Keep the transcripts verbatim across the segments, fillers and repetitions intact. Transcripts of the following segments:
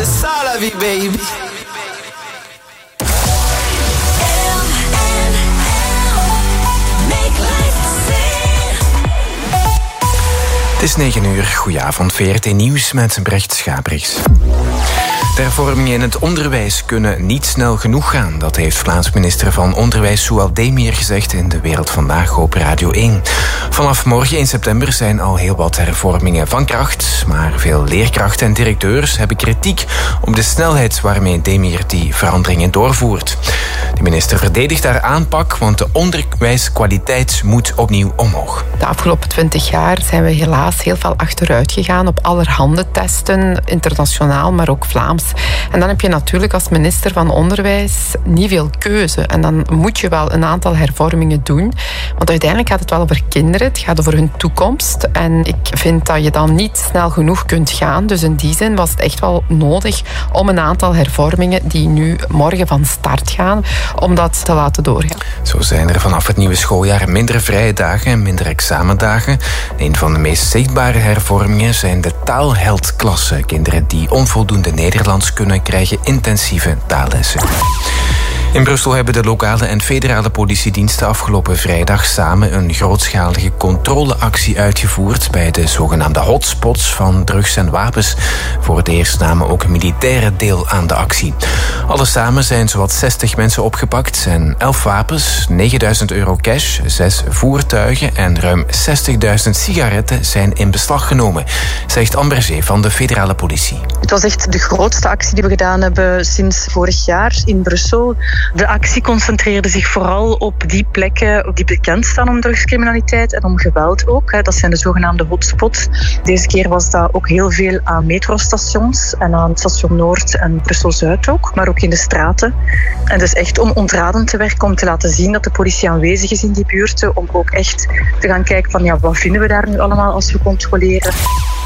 c'est ça la vie, baby. Het is negen uur. Goedenavond, V R T Nieuws met Brecht Schabrichs. De hervormingen in het onderwijs kunnen niet snel genoeg gaan. Dat heeft Vlaams minister van Onderwijs Zoual Demir gezegd in De Wereld Vandaag op Radio één. Vanaf morgen in september zijn al heel wat hervormingen van kracht. Maar veel leerkrachten en directeurs hebben kritiek op de snelheid waarmee Demir die veranderingen doorvoert. De minister verdedigt haar aanpak, want de onderwijskwaliteit moet opnieuw omhoog. De afgelopen twintig jaar zijn we helaas heel veel achteruit gegaan op allerhande testen, internationaal, maar ook Vlaams. En dan heb je natuurlijk als minister van Onderwijs niet veel keuze. En dan moet je wel een aantal hervormingen doen. Want uiteindelijk gaat het wel over kinderen. Het gaat over hun toekomst. En ik vind dat je dan niet snel genoeg kunt gaan. Dus in die zin was het echt wel nodig om een aantal hervormingen die nu morgen van start gaan, om dat te laten doorgaan. Zo zijn er vanaf het nieuwe schooljaar minder vrije dagen en minder examendagen. Een van de meest zichtbare hervormingen zijn de taalheldklassen. Kinderen die onvoldoende Nederlands kunnen krijgen intensieve taallessen. In Brussel hebben de lokale en federale politiediensten afgelopen vrijdag samen een grootschalige controleactie uitgevoerd bij de zogenaamde hotspots van drugs en wapens. Voor het eerst namen ook militairen deel aan de actie. Alles samen zijn zowat zestig mensen opgepakt en elf wapens, negenduizend euro cash, zes voertuigen en ruim zestigduizend sigaretten zijn in beslag genomen, zegt Amber Zee van de federale politie. Het was echt de grootste actie die we gedaan hebben sinds vorig jaar in Brussel. De actie concentreerde zich vooral op die plekken die bekend staan om drugscriminaliteit en om geweld ook. Dat zijn de zogenaamde hotspots. Deze keer was dat ook heel veel aan metrostations en aan station Noord en Brussel-Zuid ook, maar ook in de straten. En dus echt om ontradend te werken, om te laten zien dat de politie aanwezig is in die buurten, om ook echt te gaan kijken van ja, wat vinden we daar nu allemaal als we controleren.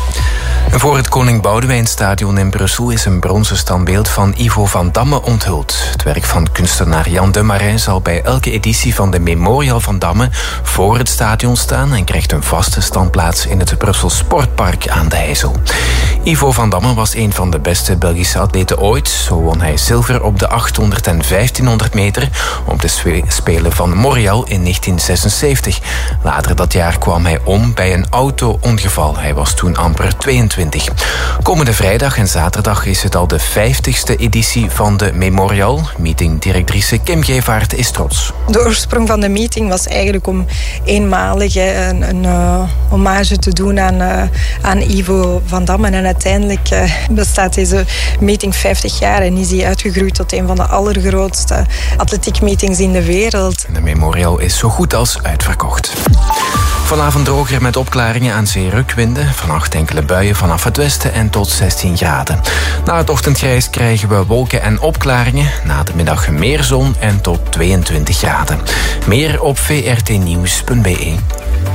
En voor het Koning Boudewijnstadion in Brussel is een bronzen standbeeld van Ivo van Damme onthuld. Het werk van kunstenaar Jan de Marin zal bij elke editie van de Memorial van Damme voor het stadion staan en krijgt een vaste standplaats in het Brussel Sportpark aan de IJssel. Ivo van Damme was een van de beste Belgische atleten ooit. Zo won hij zilver op de achthonderd en vijftienhonderd meter op de Spelen van Montreal in negentien zesenzeventig. Later dat jaar kwam hij om bij een auto-ongeval. Hij was toen amper tweeëntwintig. Komende vrijdag en zaterdag is het al de vijftigste editie van de Memorial. Meetingdirectrice Kim Gevaert is trots. De oorsprong van de meeting was eigenlijk om eenmalig een, een uh, hommage te doen aan, uh, aan Ivo van Damme. En uiteindelijk uh, bestaat deze meeting vijftig jaar en is die uitgegroeid tot een van de allergrootste atletiekmeetings in de wereld. De Memorial is zo goed als uitverkocht. Vanavond droger met opklaringen aan zee, rukwinden. Vannacht enkele buien vanaf het westen en tot zestien graden. Na het ochtendgrijs krijgen we wolken en opklaringen. Na de middag meer zon en tot tweeëntwintig graden. Meer op v r t nieuws punt b e.